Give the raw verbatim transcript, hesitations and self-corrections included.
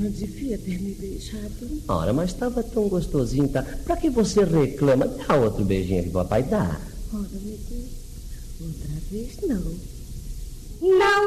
não devia ter me beijado. Ora, mas estava tão gostosinho, tá? Pra que você reclama? Dá outro beijinho que o papai dá. Ora, meu Deus, outra vez não. Não